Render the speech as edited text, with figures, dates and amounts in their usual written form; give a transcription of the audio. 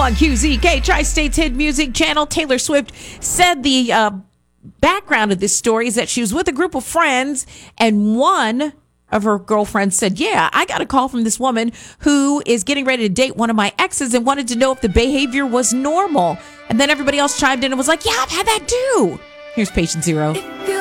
On QZK, Tri-State's Hit Music Channel, Taylor Swift said the background of this story is that she was with a group of friends, and one of her girlfriends said, yeah, I got a call from this woman who is getting ready to date one of my exes and wanted to know if the behavior was normal. And then everybody else chimed in and was like, yeah, I've had that too. Here's patient zero.